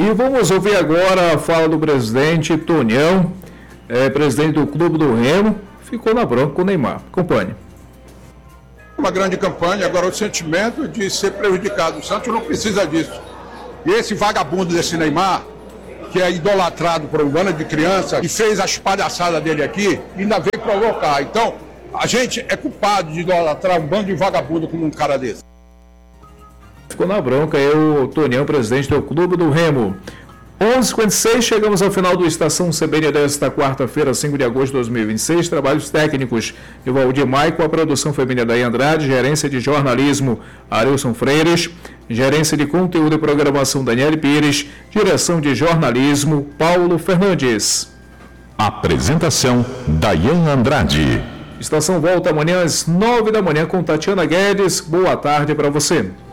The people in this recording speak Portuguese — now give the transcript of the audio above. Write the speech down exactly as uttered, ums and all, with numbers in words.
E vamos ouvir agora a fala do presidente Tonião, é, presidente do Clube do Remo, ficou na bronca com o Neymar. Acompanhe. Uma grande campanha, agora o sentimento de ser prejudicado. O Santos não precisa disso. E esse vagabundo desse Neymar, que é idolatrado por um bando de criança, e fez as palhaçadas dele aqui, ainda veio provocar. Então, a gente é culpado de idolatrar um bando de vagabundo como um cara desse. Ficou na bronca aí o Tonião, presidente do Clube do Remo. onze e cinquenta e seis, chegamos ao final do Estação C B N desta quarta-feira, cinco de agosto de dois mil e vinte e seis. Trabalhos técnicos de Valdir Maico, a produção feminina da Andrade, gerência de jornalismo Arilson Freires, gerência de conteúdo e programação Daniele Pires, direção de jornalismo Paulo Fernandes. Apresentação Dayan Andrade. Estação volta amanhã às nove da manhã com Tatiana Guedes. Boa tarde para você.